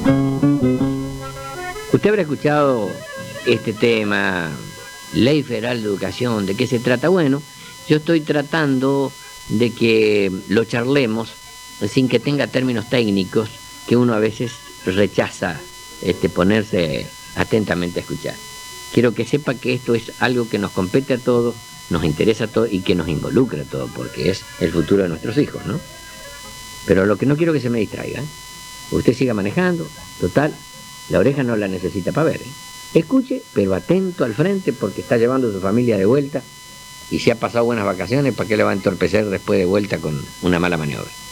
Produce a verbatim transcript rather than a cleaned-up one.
Usted habrá escuchado este tema, Ley Federal de Educación, ¿de qué se trata? Bueno, yo estoy tratando de que lo charlemos sin que tenga términos técnicos que uno a veces rechaza este, ponerse atentamente a escuchar. Quiero que sepa que esto es algo que nos compete a todos, nos interesa a todos y que nos involucra a todos, porque es el futuro de nuestros hijos, ¿no? Pero lo que no quiero que se me distraiga, ¿eh? Usted siga manejando, total, la oreja no la necesita para ver, ¿eh? Escuche, pero atento al frente porque está llevando a su familia de vuelta y si ha pasado buenas vacaciones, ¿para qué le va a entorpecer después de vuelta con una mala maniobra?